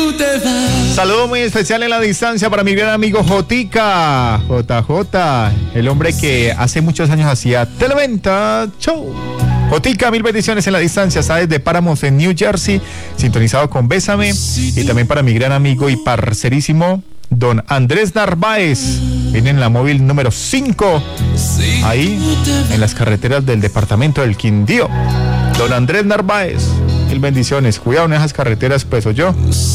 Saludo muy especial en la distancia para mi gran amigo Jotica, JJ, el hombre que hace muchos años hacía Televenta Show. Jotica, mil bendiciones en la distancia, está desde Paramount en New Jersey, sintonizado con Bésame. Y también para mi gran amigo y parcerísimo, don Andrés Narváez, viene en la móvil número 5, ahí en las carreteras del departamento del Quindío. Don Andrés Narváez, mil bendiciones, cuidado en esas carreteras, pues, yo.